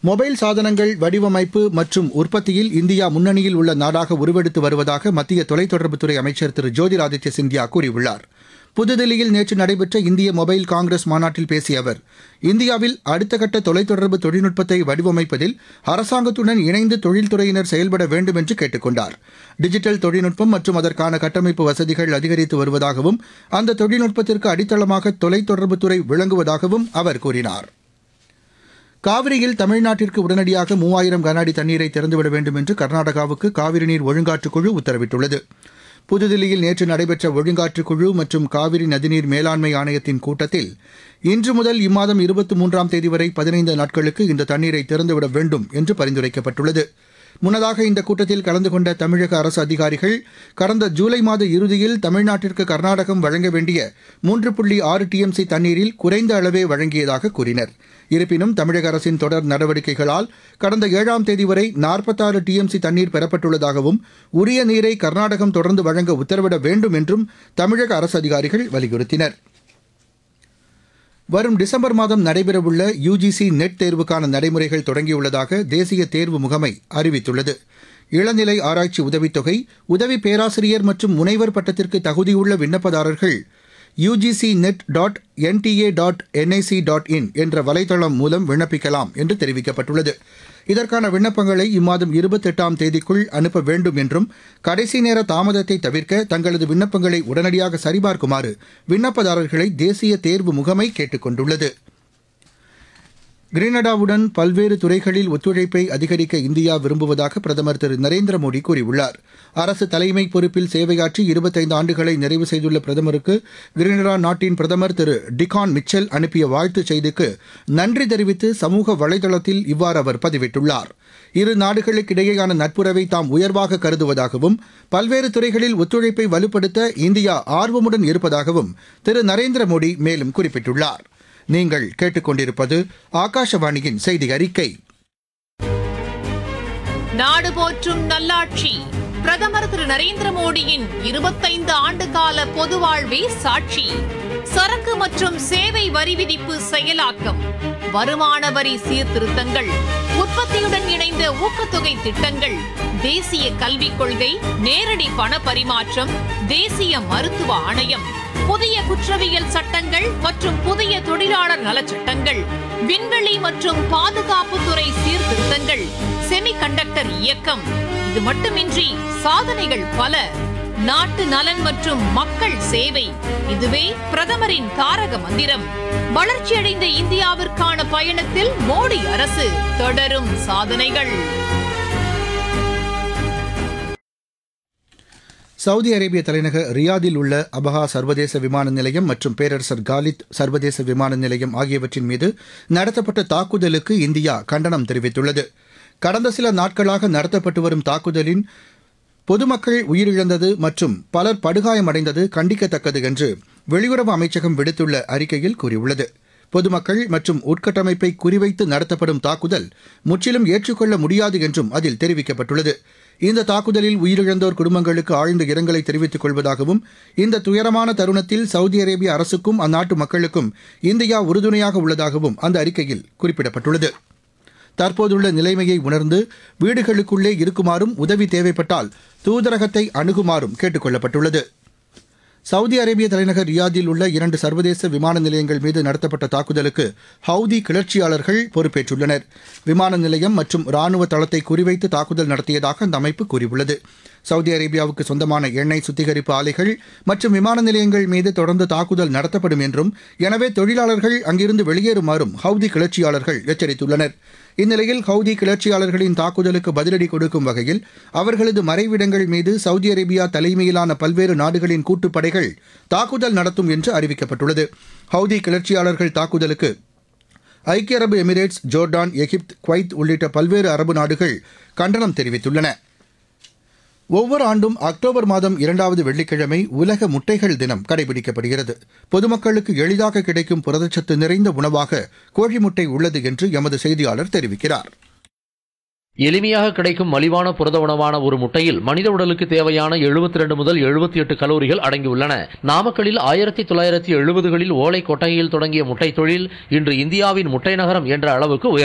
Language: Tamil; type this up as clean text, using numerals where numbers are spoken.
மொபைல் சாதனங்கள் வடிவமைப்பு மற்றும் உற்பத்தியில் இந்தியா முன்னணியில் உள்ள நாடாக உருவெடுத்து வருவதாக மத்திய தொலைத்தொடர்புத்துறை அமைச்சர் திரு ஜோதிராதித்ய சிந்தியா கூறியுள்ளார். புதுதில்லியில் நேற்று நடைபெற்ற இந்திய மொபைல் காங்கிரஸ் மாநாட்டில் பேசிய அவர், இந்தியாவில் அடுத்த கட்ட தொலைத்தொடர்பு தொழில்நுட்பத்தை வடிவமைப்பதில் அரசாங்கத்துடன் இணைந்து தொழில்துறையினர் செயல்பட வேண்டும் என்று கேட்டுக் கொண்டார். டிஜிட்டல் தொழில்நுட்பம் மற்றும் அதற்கான கட்டமைப்பு வசதிகள் அதிகரித்து வருவதாகவும் அந்த தொழில்நுட்பத்திற்கு அடித்தளமாக தொலைத்தொடர்புத்துறை விளங்குவதாகவும் அவர் கூறினார். காவிரியில் தமிழ்நாட்டிற்கு உடனடியாக 3000 கன அடி தண்ணீரை திறந்துவிட வேண்டும் என்று கர்நாடகாவுக்கு காவிரி நீர் ஒழுங்காற்றுக் குழு உத்தரவிட்டுள்ளது. புதுதில்லியில் நேற்று நடைபெற்ற ஒழுங்காற்றுக் குழு மற்றும் காவிரி நதிநீர் மேலாண்மை ஆணையத்தின் கூட்டத்தில் இன்று முதல் இம்மாதம் 23ஆம் தேதி வரை 15 நாட்களுக்கு இந்த தண்ணீரை திறந்துவிட வேண்டும் என்று பரிந்துரைக்கப்பட்டுள்ளது. முன்னதாக இந்த கூட்டத்தில் கலந்து கொண்ட தமிழக அரசு அதிகாரிகள் கடந்த ஜூலை மாத இறுதியில் தமிழ்நாட்டிற்கு கர்நாடகம் வழங்க வேண்டிய 3.6 டிஎம்சி தண்ணீரில் குறைந்த அளவே வழங்கியதாக கூறினர். இருப்பினும் தமிழக அரசின் தொடர் நடவடிக்கைகளால் கடந்த 7ஆம் தேதி வரை 46 டிஎம்சி தண்ணீர் பெறப்பட்டுள்ளதாகவும் உரிய நீரை கர்நாடகம் தொடர்ந்து வழங்க உத்தரவிட வேண்டும் என்றும் தமிழக அரசு அதிகாரிகள் வலியுறுத்தினர். வரும் டிசம்பர் மாதம் நடைபெறவுள்ள யுஜிசி நெட் தேர்வுக்கான நடைமுறைகள் தொடங்கியுள்ளதாக தேசிய தேர்வு முகமை அறிவித்துள்ளது. இளநிலை ஆராய்ச்சி உதவித்தொகை, உதவி பேராசிரியர் மற்றும் முனைவர் பட்டத்திற்கு தகுதியுள்ள விண்ணப்பதாரர்கள் ugcnet.nta.nic.in என்ற வலைதளம் மூலம் விண்ணப்பிக்கலாம் என்று தெரிவிக்கப்பட்டுள்ளது. இதற்கான விண்ணப்பங்களை இம்மாதம் 28ஆம் தேதிக்குள் அனுப்ப வேண்டும் என்றும் கடைசி நேர தாமதத்தை தவிர்க்க தங்களது விண்ணப்பங்களை உடனடியாக சரிபார்க்குமாறு விண்ணப்பதாரர்களை தேசிய தேர்வு முகமை கேட்டுக் கொண்டுள்ளது. கிரீனடாவுடன் பல்வேறு துறைகளில் ஒத்துழைப்பை அதிகரிக்க இந்தியா விரும்புவதாக பிரதமர் திரு நரேந்திர மோடி கூறியுள்ளார். அரசு தலைமை பொறுப்பில் சேவையாற்றி 25 ஆண்டுகளை நிறைவு செய்துள்ள பிரதமருக்கு கிரீனடா நாட்டின் பிரதமர் திரு டிகான் மிச்சல் அனுப்பிய வாழ்த்துச் செய்திக்கு நன்றி தெரிவித்து சமூக வலைதளத்தில் இவ்வாறு அவர் பதிவிட்டுள்ளார். இரு நாடுகளுக்கிடையேயான நட்புறவை தாம் உயர்வாக கருதுவதாகவும் பல்வேறு துறைகளில் ஒத்துழைப்பை வலுப்படுத்த இந்தியா ஆர்வமுடன் இருப்பதாகவும் திரு நரேந்திர மோடி மேலும் குறிப்பிட்டுள்ளார். நீங்கள் கேட்டுக்கொண்டிருப்பது ஆகாஷவாணியின் செய்தி அறிக்கை. நாடு போற்றும் நல்லாட்சி பிரதமர் திரு நரேந்திர மோடியின் 25 ஆண்டுகால பொது வாழ்வே சாட்சி. சரக்கு மற்றும் சேவை வரி விதிப்பு செயலாக்கம், வருமான வரி சீர்திருத்தங்கள், உற்பத்தியுடன் இணைந்த ஊக்கத்தொகை திட்டங்கள், தேசிய கல்விக் கொள்கை, நேரடி பண பரிமாற்றம், தேசிய மருத்துவ ஆணையம், புதிய குற்றவியல் சட்டங்கள் மற்றும் புதிய தொழிலாளர் நலச்சட்டங்கள், விண்வெளி மற்றும் பாதுகாப்புத்துறை சீர்திருத்தங்கள், செமிகண்டக்டர் இயக்கம். இது மட்டுமின்றி சாதனைகள் பல. நாட்டு நலன் மற்றும் மக்கள் சேவை, இதுவே பிரதமரின் தாரக மந்திரம். வளர்ச்சியடைந்த இந்தியாவிற்கான பயணத்தில் மோடி அரசு, தொடரும் சாதனைகள். சவுதி அரேபிய தலைநகர் ரியாதில் உள்ள அபஹா சர்வதேச விமான நிலையம் மற்றும் பேரரசர் காலித் சர்வதேச விமான நிலையம் ஆகியவற்றின் மீது நடத்தப்பட்ட தாக்குதலுக்கு இந்தியா கண்டனம் தெரிவித்துள்ளது. கடந்த சில நாட்களாக நடத்தப்பட்டு வரும் தாக்குதலின் பொதுமக்கள் உயிரிழந்தது மற்றும் பலர் படுகாயமடைந்தது கண்டிக்கத்தக்கது என்று வெளியுறவு அமைச்சகம் விடுத்துள்ள அறிக்கையில் கூறியுள்ளது. பொதுமக்கள் மற்றும் உட்கட்டமைப்பை குறிவைத்து நடத்தப்படும் தாக்குதல் முற்றிலும் ஏற்றுக்கொள்ள முடியாது என்றும் அதில் தெரிவிக்கப்பட்டுள்ளது. இந்த தாக்குதலில் உயிரிழந்தோர் குடும்பங்களுக்கு ஆழ்ந்த இரங்கலை தெரிவித்துக் கொள்வதாகவும் இந்த துயரமான தருணத்தில் சவுதி அரேபிய அரசுக்கும் அந்நாட்டு மக்களுக்கும் இந்தியா உறுதுணையாக உள்ளதாகவும் அந்த அறிக்கையில் குறிப்பிடப்பட்டுள்ளது. தற்போதுள்ள நிலைமையை உணர்ந்து வீடுகளுக்குள்ளே இருக்குமாறும் உதவி தேவைப்பட்டால் தூதரகத்தை அணுகுமாறும் கேட்டுக் கொள்ளப்பட்டுள்ளது. சவுதி அரேபிய தலைநகர் ரியாதில் உள்ள 2 சர்வதேச விமான நிலையங்கள் மீது நடத்தப்பட்ட தாக்குதலுக்கு ஹவுதி கிளர்ச்சியாளர்கள் பொறுப்பேற்றுள்ளனர். விமான நிலையம் மற்றும் ராணுவ தளத்தை குறிவைத்து தாக்குதல் நடத்தியதாக அந்த அமைப்பு கூறியுள்ளது. சவுதி அரேபியாவுக்கு சொந்தமான எண்ணெய் சுத்திகரிப்பு ஆலைகள் மற்றும் விமான நிலையங்கள் மீது தொடர்ந்து தாக்குதல் நடத்தப்படும் என்றும், எனவே தொழிலாளர்கள் அங்கிருந்து வெளியேறுமாறும் ஹவுதி கிளர்ச்சியாளர்கள் எச்சரித்துள்ளனர். இந்நிலையில் ஹவுதி கிளர்ச்சியாளர்களின் தாக்குதலுக்கு பதிலடி கொடுக்கும் வகையில் அவர்களது மறைவிடங்கள் மீது சவுதி அரேபியா தலைமையிலான பல்வேறு நாடுகளின் கூட்டுப்படைகள் தாக்குதல் நடத்தும் என்று அறிவிக்கப்பட்டுள்ளது. ஹவுதி கிளர்ச்சியாளர்கள் தாக்குதலுக்கு ஐக்கிய அரபு எமிரேட்ஸ், ஜோர்டான், எகிப்து, குவைத் உள்ளிட்ட பல்வேறு அரபு நாடுகள் கண்டனம் தெரிவித்துள்ளன. ஒவ்வொரு ஆண்டும் அக்டோபர் மாதம் 2வது வெள்ளிக்கிழமை உலக முட்டைகள் தினம் கடைபிடிக்கப்படுகிறது. பொதுமக்களுக்கு எளிதாக கிடைக்கும் புரதச்சத்து நிறைந்த உணவாக கோழி முட்டை உள்ளது என்று எமது செய்தியாளர் தெரிவிக்கிறார். எளிமையாக கிடைக்கும் மலிவான புரத உணவான ஒரு முட்டையில் மனித உடலுக்கு தேவையான 72 முதல் 78 கலோரிகள் அடங்கியுள்ளன. நாமக்கலில் 1970களில் ஓலை கொட்டகையில் தொடங்கிய முட்டை தொழில் இன்று இந்தியாவின் முட்டை நகரம் என்ற அளவுக்கு